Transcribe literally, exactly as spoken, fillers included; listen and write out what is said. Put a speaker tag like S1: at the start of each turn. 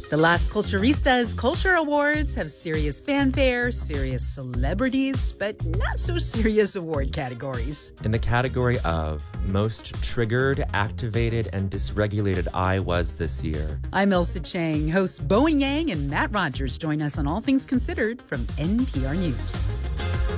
S1: The Las Culturistas Culture Awards have serious fanfare, serious celebrities, but not so serious award categories.
S2: In the category of most triggered, activated, and dysregulated I was this year.
S1: I'm Elsa Chang. Hosts Bowen Yang and Matt Rogers join us on All Things Considered from N P R News.